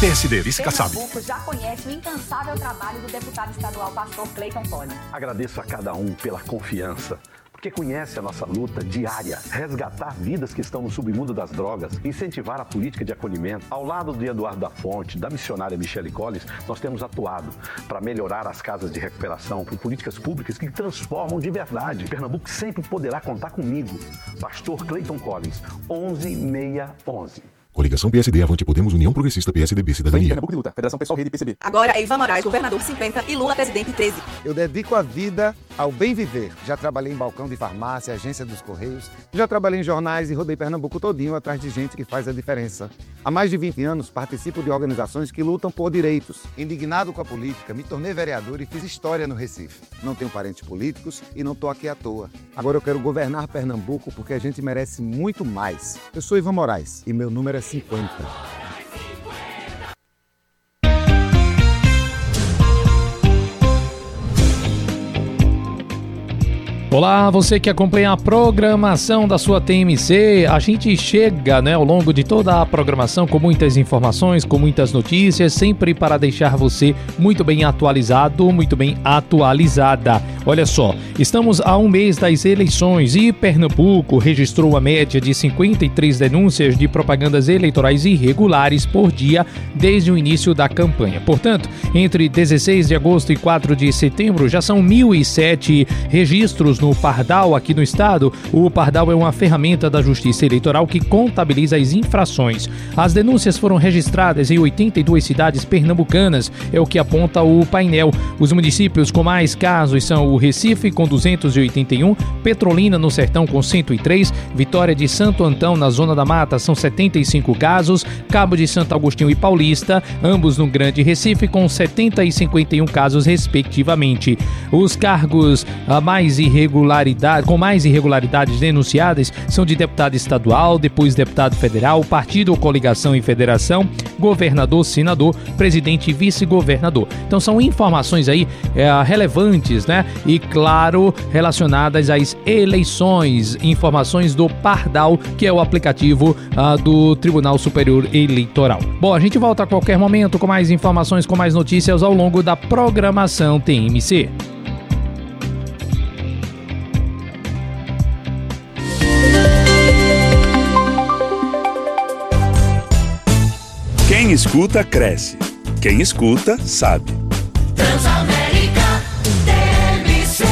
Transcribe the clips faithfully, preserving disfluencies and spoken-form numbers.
P S D, vice Kassab. Pernambuco já conhece o incansável trabalho do deputado estadual pastor Clayton Collins. Agradeço a cada um pela confiança, porque conhece a nossa luta diária, resgatar vidas que estão no submundo das drogas, incentivar a política de acolhimento. Ao lado de Eduardo da Fonte, da missionária Michele Collins, nós temos atuado para melhorar as casas de recuperação, por políticas públicas que transformam de verdade. Pernambuco sempre poderá contar comigo. Pastor Clayton Collins, onze seiscentos e onze. Coligação P S D, Avante Podemos, União Progressista, P S D B, Cidadania. Pernambuco de Luta, Federação Pessoal Rede P C B. Agora é Ivan Moraes, governador cinquenta e Lula, presidente treze. Eu dedico a vida ao bem viver. Já trabalhei em balcão de farmácia, agência dos Correios. Já trabalhei em jornais e rodei Pernambuco todinho atrás de gente que faz a diferença. Há mais de vinte anos participo de organizações que lutam por direitos. Indignado com a política, me tornei vereador e fiz história no Recife. Não tenho parentes políticos e não estou aqui à toa. Agora eu quero governar Pernambuco porque a gente merece muito mais. Eu sou Ivan Moraes e meu número é cinquenta. Olá, você que acompanha a programação da sua T M C, a gente chega, né, ao longo de toda a programação com muitas informações, com muitas notícias, sempre para deixar você muito bem atualizado, muito bem atualizada. Olha só, estamos a um mês das eleições e Pernambuco registrou uma média de cinquenta e três denúncias de propagandas eleitorais irregulares por dia desde o início da campanha. Portanto, entre dezesseis de agosto e quatro de setembro já são mil e sete registros no Pardal aqui no estado. O Pardal é uma ferramenta da Justiça Eleitoral que contabiliza as infrações. As denúncias foram registradas em oitenta e duas cidades pernambucanas, é o que aponta o painel. Os municípios com mais casos são o Recife, com duzentos e oitenta e um, Petrolina, no Sertão, com cento e três, Vitória de Santo Antão, na Zona da Mata, são setenta e cinco casos, Cabo de Santo Agostinho e Paulista, ambos no Grande Recife, com setenta e cinquenta e um casos, respectivamente. Os cargos a mais irregularidade, com mais irregularidades denunciadas são de deputado estadual, depois deputado federal, partido ou coligação e federação, governador, senador, presidente e vice-governador. Então são informações aí é, relevantes, né? E claro, relacionadas às eleições, informações do Pardal, que é o aplicativo ah, do Tribunal Superior Eleitoral. Bom, a gente volta a qualquer momento com mais informações, com mais notícias ao longo da programação T M C. Quem escuta, cresce. Quem escuta, sabe. Transamérica T M C.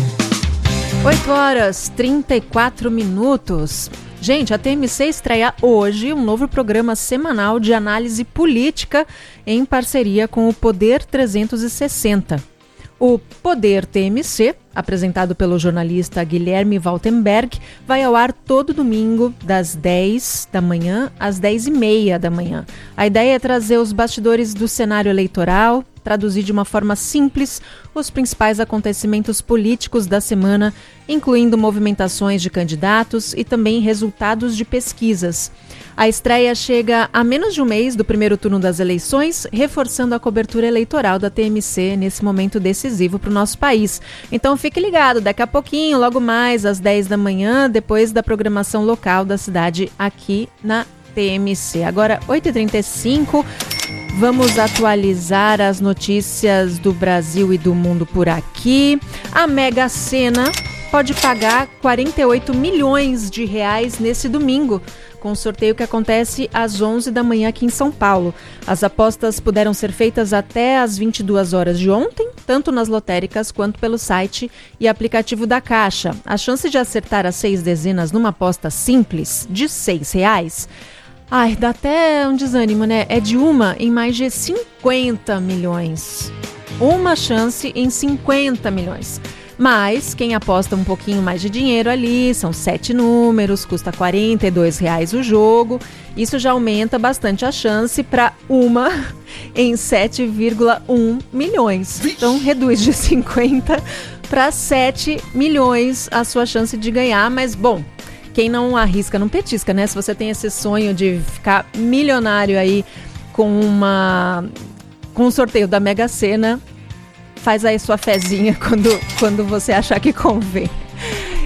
oito horas e trinta e quatro minutos. Gente, a T M C estreia hoje um novo programa semanal de análise política em parceria com o Poder trezentos e sessenta. O Poder T M C, apresentado pelo jornalista Guilherme Waltenberg, vai ao ar todo domingo, das dez da manhã às dez e meia da manhã. A ideia é trazer os bastidores do cenário eleitoral, traduzir de uma forma simples os principais acontecimentos políticos da semana, incluindo movimentações de candidatos e também resultados de pesquisas. A estreia chega a menos de um mês do primeiro turno das eleições, reforçando a cobertura eleitoral da T M C nesse momento decisivo para o nosso país. Então fique ligado, daqui a pouquinho, logo mais às dez da manhã, depois da programação local da cidade aqui na T M C. Agora, oito e trinta e cinco, vamos atualizar as notícias do Brasil e do mundo por aqui. A Mega Sena pode pagar quarenta e oito milhões de reais nesse domingo, com o sorteio que acontece às onze da manhã aqui em São Paulo. As apostas puderam ser feitas até às vinte e duas horas de ontem, tanto nas lotéricas quanto pelo site e aplicativo da Caixa. A chance de acertar as seis dezenas numa aposta simples de seis reais, ai, dá até um desânimo, né? É de uma em mais de cinquenta milhões. Uma chance em cinquenta milhões. Mas quem aposta um pouquinho mais de dinheiro ali, são sete números, custa quarenta e dois reais o jogo. Isso já aumenta bastante a chance para uma em sete vírgula um milhões. Então reduz de cinquenta para sete milhões a sua chance de ganhar. Mas bom, quem não arrisca não petisca, né? Se você tem esse sonho de ficar milionário aí com uma com um sorteio da Mega Sena, faz aí sua fezinha quando, quando você achar que convém.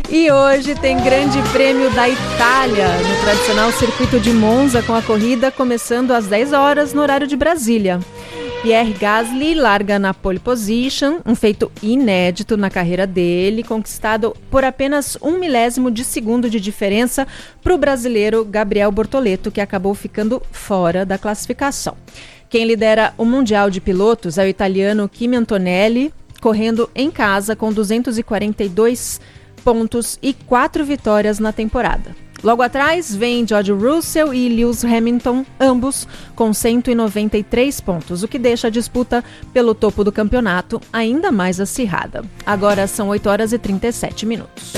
E hoje tem Grande Prêmio da Itália, no tradicional circuito de Monza, com a corrida começando às dez horas no horário de Brasília. Pierre Gasly larga na pole position, um feito inédito na carreira dele, conquistado por apenas um milésimo de segundo de diferença para o brasileiro Gabriel Bortoleto, que acabou ficando fora da classificação. Quem lidera o Mundial de Pilotos é o italiano Kimi Antonelli, correndo em casa com duzentos e quarenta e dois pontos e quatro vitórias na temporada. Logo atrás vem George Russell e Lewis Hamilton, ambos com cento e noventa e três pontos, o que deixa a disputa pelo topo do campeonato ainda mais acirrada. Agora são oito horas e trinta e sete minutos.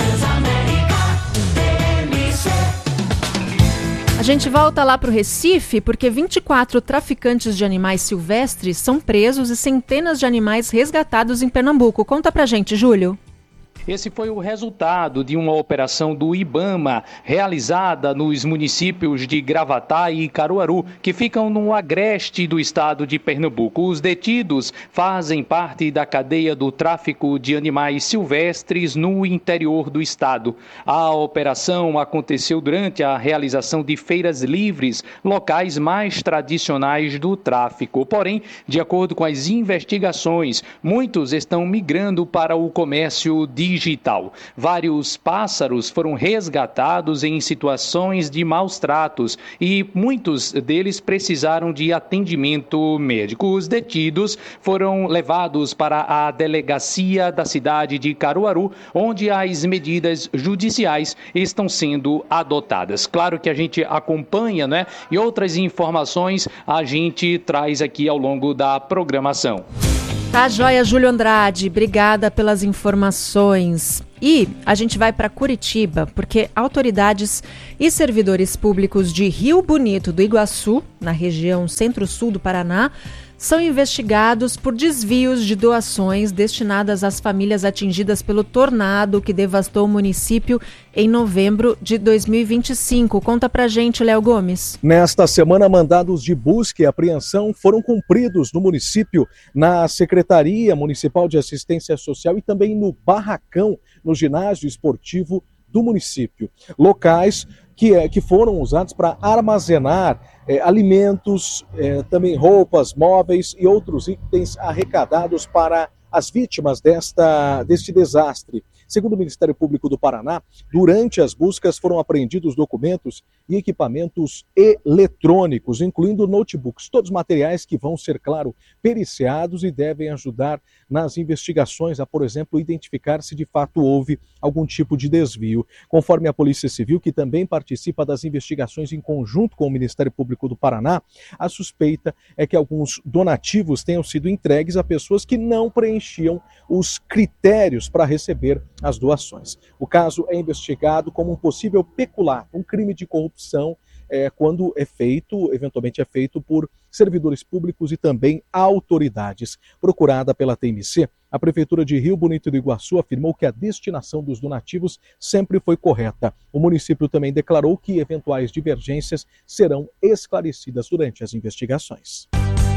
A gente volta lá para o Recife porque vinte e quatro traficantes de animais silvestres são presos e centenas de animais resgatados em Pernambuco. Conta pra gente, Júlio. Esse foi o resultado de uma operação do IBAMA realizada nos municípios de Gravatá e Caruaru, que ficam no agreste do estado de Pernambuco. Os detidos fazem parte da cadeia do tráfico de animais silvestres no interior do estado. A operação aconteceu durante a realização de feiras livres, locais mais tradicionais do tráfico. Porém, de acordo com as investigações, muitos estão migrando para o comércio digital. Digital. Vários pássaros foram resgatados em situações de maus tratos e muitos deles precisaram de atendimento médico. Os detidos foram levados para a delegacia da cidade de Caruaru, onde as medidas judiciais estão sendo adotadas. Claro que a gente acompanha, né? E outras informações a gente traz aqui ao longo da programação. Tá joia, Júlio Andrade. Obrigada pelas informações. E a gente vai para Curitiba, porque autoridades e servidores públicos de Rio Bonito do Iguaçu, na região centro-sul do Paraná, são investigados por desvios de doações destinadas às famílias atingidas pelo tornado que devastou o município em novembro de dois mil e vinte e cinco. Conta pra gente, Léo Gomes. Nesta semana, mandados de busca e apreensão foram cumpridos no município, na Secretaria Municipal de Assistência Social e também no Barracão, no ginásio esportivo do município. Locais que, que foram usados para armazenar é, alimentos, é, também roupas, móveis e outros itens arrecadados para as vítimas desta, deste desastre. Segundo o Ministério Público do Paraná, durante as buscas foram apreendidos documentos e equipamentos eletrônicos, incluindo notebooks, todos materiais que vão ser, claro, periciados e devem ajudar nas investigações a, por exemplo, identificar se de fato houve algum tipo de desvio. Conforme a Polícia Civil, que também participa das investigações em conjunto com o Ministério Público do Paraná, a suspeita é que alguns donativos tenham sido entregues a pessoas que não preenchiam os critérios para receber as doações. O caso é investigado como um possível peculato, um crime de corrupção, é, quando é feito, eventualmente é feito por servidores públicos e também autoridades. Procurada pela T M C, a Prefeitura de Rio Bonito do Iguaçu afirmou que a destinação dos donativos sempre foi correta. O município também declarou que eventuais divergências serão esclarecidas durante as investigações.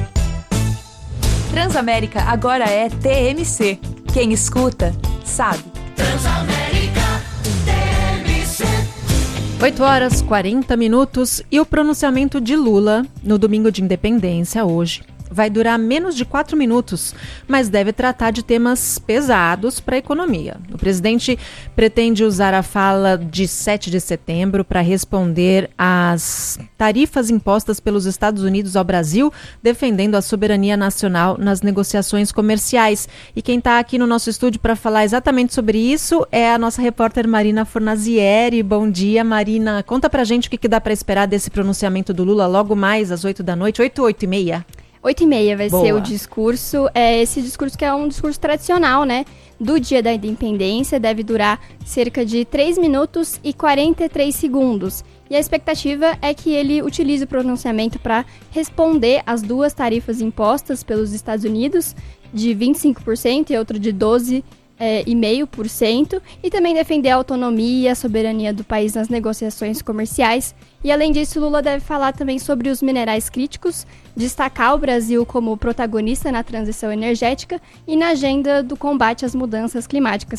Transamérica agora é T M C. Quem escuta, sabe. Transamérica T M C. oito horas e quarenta minutos e o pronunciamento de Lula no domingo de independência hoje vai durar menos de quatro minutos, mas deve tratar de temas pesados para a economia. O presidente pretende usar a fala de sete de setembro para responder às tarifas impostas pelos Estados Unidos ao Brasil, defendendo a soberania nacional nas negociações comerciais. E quem está aqui no nosso estúdio para falar exatamente sobre isso é a nossa repórter Marina Fornazieri. Bom dia, Marina. Conta pra gente o que, que dá para esperar desse pronunciamento do Lula logo mais às oito da noite, oito, oito e meia. Oito e meia vai Boa. ser o discurso, é esse discurso que é um discurso tradicional, né, do dia da independência, deve durar cerca de três minutos e quarenta e três segundos. E a expectativa é que ele utilize o pronunciamento para responder às duas tarifas impostas pelos Estados Unidos, de vinte e cinco por cento e outra de doze vírgula cinco por cento, e também defender a autonomia e a soberania do país nas negociações comerciais. E além disso, Lula deve falar também sobre os minerais críticos, destacar o Brasil como protagonista na transição energética e na agenda do combate às mudanças climáticas.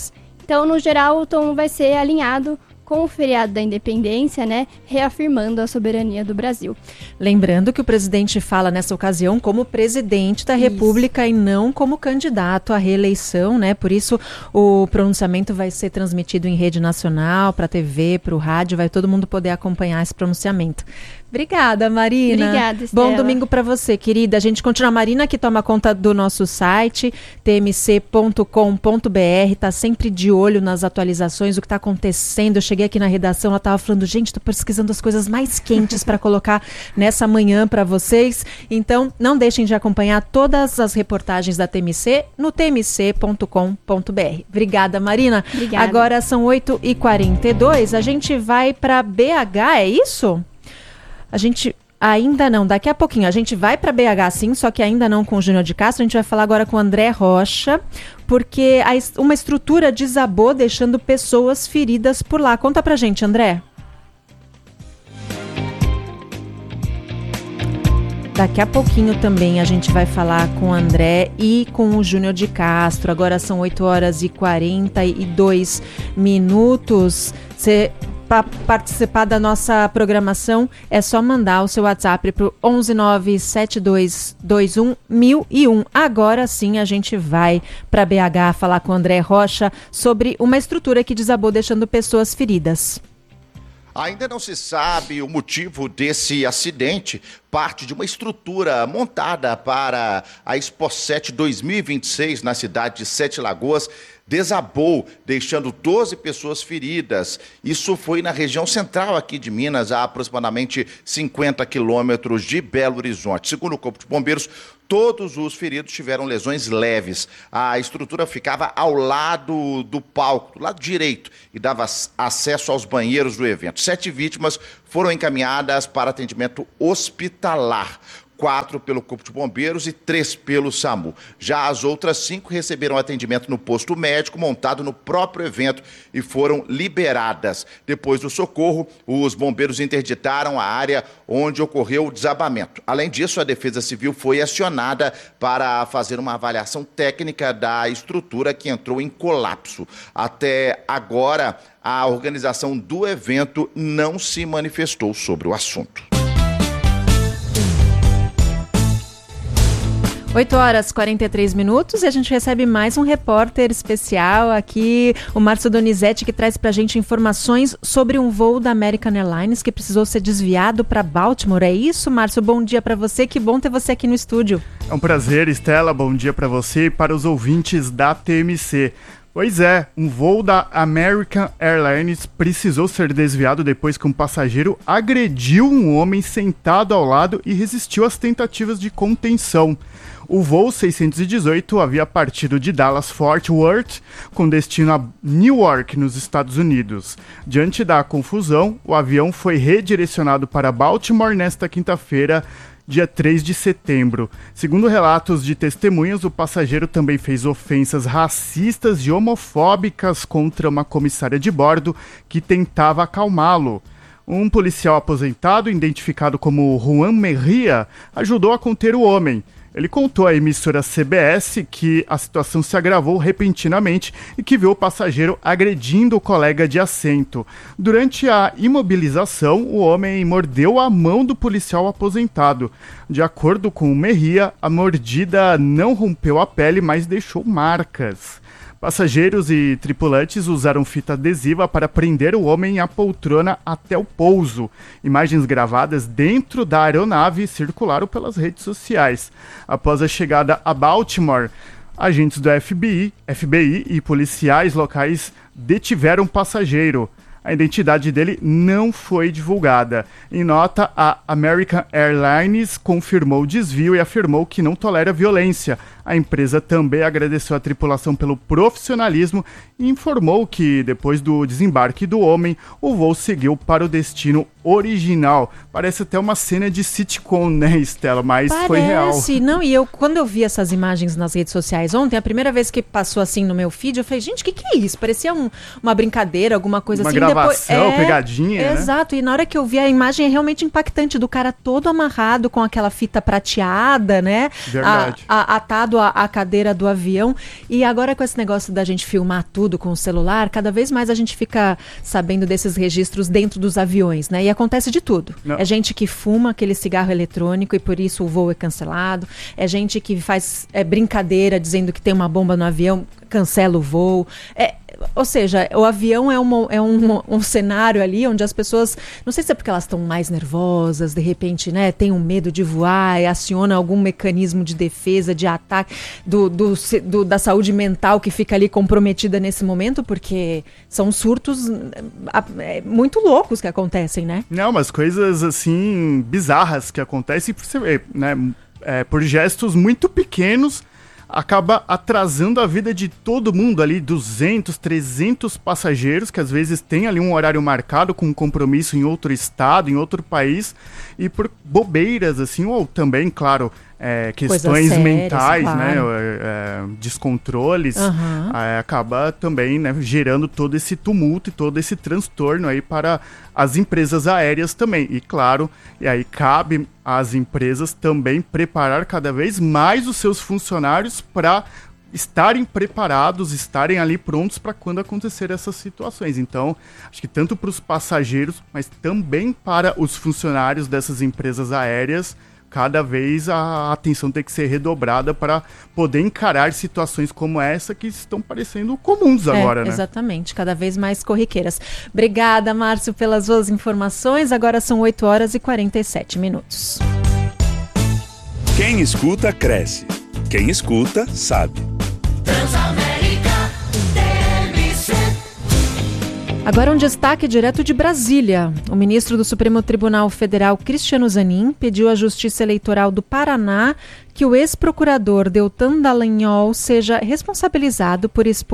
Então, no geral, o tom vai ser alinhado com o feriado da independência, né, reafirmando a soberania do Brasil. Lembrando que o presidente fala nessa ocasião como presidente da República e não como candidato à reeleição, né? Por isso o pronunciamento vai ser transmitido em rede nacional, para a T V, para o rádio, vai todo mundo poder acompanhar esse pronunciamento. Obrigada, Marina. Obrigada, Estela. Bom domingo para você, querida. A gente continua. A Marina, que toma conta do nosso site, t m c ponto com ponto b r, tá sempre de olho nas atualizações, o que está acontecendo. Eu cheguei aqui na redação, ela estava falando, gente, estou pesquisando as coisas mais quentes para colocar nessa manhã para vocês. Então, não deixem de acompanhar todas as reportagens da T M C no t m c ponto com ponto b r. Obrigada, Marina. Obrigada. Agora são oito e quarenta e dois. A gente vai para B H, é isso? A gente ainda não, daqui a pouquinho, a gente vai para B H sim, só que ainda não com o Júnior de Castro, a gente vai falar agora com o André Rocha, porque a, uma estrutura desabou, deixando pessoas feridas por lá. Conta pra gente, André. Daqui a pouquinho também a gente vai falar com o André e com o Júnior de Castro. Agora são oito horas e quarenta e dois minutos. Você... Para participar da nossa programação, é só mandar o seu WhatsApp para o onze nove sete dois dois um mil e um. Agora sim a gente vai para B H falar com o André Rocha sobre uma estrutura que desabou deixando pessoas feridas. Ainda não se sabe o motivo desse acidente, parte de uma estrutura montada para a Exposete dois mil e vinte e seis na cidade de Sete Lagoas, desabou, deixando doze pessoas feridas. Isso foi na região central aqui de Minas, a aproximadamente cinquenta quilômetros de Belo Horizonte. Segundo o Corpo de Bombeiros, todos os feridos tiveram lesões leves. A estrutura ficava ao lado do palco, do lado direito, e dava acesso aos banheiros do evento. Sete vítimas foram encaminhadas para atendimento hospitalar. Quatro pelo Corpo de Bombeiros e três pelo SAMU. Já as outras cinco receberam atendimento no posto médico montado no próprio evento e foram liberadas. Depois do socorro, os bombeiros interditaram a área onde ocorreu o desabamento. Além disso, a Defesa Civil foi acionada para fazer uma avaliação técnica da estrutura que entrou em colapso. Até agora, a organização do evento não se manifestou sobre o assunto. oito horas e quarenta e três minutos e a gente recebe mais um repórter especial aqui, o Márcio Donizete, que traz pra gente informações sobre um voo da American Airlines que precisou ser desviado para Baltimore. É isso, Márcio? Bom dia para você, que bom ter você aqui no estúdio. É um prazer, Estela, bom dia para você e para os ouvintes da T M C. Pois é, um voo da American Airlines precisou ser desviado depois que um passageiro agrediu um homem sentado ao lado e resistiu às tentativas de contenção. O voo seiscentos e dezoito havia partido de Dallas-Fort Worth com destino a Newark, nos Estados Unidos. Diante da confusão, o avião foi redirecionado para Baltimore nesta quinta-feira, dia três de setembro. Segundo relatos de testemunhas, o passageiro também fez ofensas racistas e homofóbicas contra uma comissária de bordo que tentava acalmá-lo. Um policial aposentado, identificado como Juan Merria, ajudou a conter o homem. Ele contou à emissora C B S que a situação se agravou repentinamente e que viu o passageiro agredindo o colega de assento. Durante a imobilização, o homem mordeu a mão do policial aposentado. De acordo com o Merria, a mordida não rompeu a pele, mas deixou marcas. Passageiros e tripulantes usaram fita adesiva para prender o homem à poltrona até o pouso. Imagens gravadas dentro da aeronave circularam pelas redes sociais. Após a chegada a Baltimore, agentes do F B I, F B I e policiais locais detiveram o passageiro. A identidade dele não foi divulgada. Em nota, a American Airlines confirmou o desvio e afirmou que não tolera violência. A empresa também agradeceu a tripulação pelo profissionalismo e informou que, depois do desembarque do homem, o voo seguiu para o destino original. Parece até uma cena de sitcom, né, Estela? Mas Parece. Foi real. Não, e eu, quando eu vi essas imagens nas redes sociais ontem, a primeira vez que passou assim no meu feed, eu falei, gente, o que, que é isso? Parecia um, uma brincadeira, alguma coisa uma assim. gravação, depois, é, pegadinha, né? Exato, e na hora que eu vi a imagem é realmente impactante do cara todo amarrado com aquela fita prateada, né? Verdade. A, a, atado à, à cadeira do avião. E agora com esse negócio da gente filmar tudo com o celular, cada vez mais a gente fica sabendo desses registros dentro dos aviões, né? E acontece de tudo. Não. É gente que fuma aquele cigarro eletrônico e por isso o voo é cancelado. É gente que faz é, brincadeira dizendo que tem uma bomba no avião, cancela o voo. É, ou seja, o avião é, uma, é um, um cenário ali onde as pessoas, não sei se é porque elas estão mais nervosas, de repente, né, tem um medo de voar e aciona algum mecanismo de defesa, de ataque do, do, do, da saúde mental que fica ali comprometida nesse momento, porque são surtos é, muito loucos que acontecem, né? Não, umas coisas assim bizarras que acontecem, né, é, por gestos muito pequenos, acaba atrasando a vida de todo mundo ali, duzentos, trezentos passageiros, que às vezes tem ali um horário marcado com um compromisso em outro estado, em outro país, e por bobeiras, assim, ou também, claro, é, questões sérias, mentais, claro. né, é, descontroles, uhum. é, acaba também, né, gerando todo esse tumulto e todo esse transtorno aí para as empresas aéreas também. E claro, e aí cabe às empresas também preparar cada vez mais os seus funcionários para estarem preparados, estarem ali prontos para quando acontecer essas situações. Então, acho que tanto para os passageiros, mas também para os funcionários dessas empresas aéreas, cada vez a atenção tem que ser redobrada para poder encarar situações como essa que estão parecendo comuns é, agora, né? Exatamente, cada vez mais corriqueiras. Obrigada, Márcio, pelas suas informações. Agora são oito horas e quarenta e sete minutos. Quem escuta, cresce. Quem escuta, sabe. Transamérica T M C. Agora um destaque direto de Brasília. O ministro do Supremo Tribunal Federal, Cristiano Zanin, pediu à Justiça Eleitoral do Paraná que o ex-procurador Deltan Dallagnol seja responsabilizado por expor